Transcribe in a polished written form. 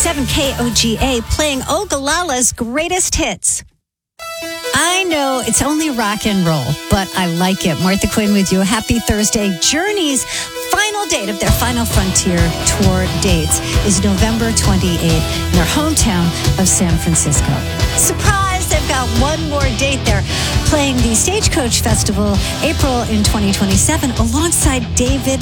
101.7 KOGA playing Ogallala's greatest hits. I know it's only rock and roll, but I like it. Martha Quinn with you. Happy Thursday. Journey's final date of their Final Frontier tour dates is November 28th in their hometown of San Francisco. Surprise! They've got one more date there, playing the Stagecoach Festival April in 2027 alongside David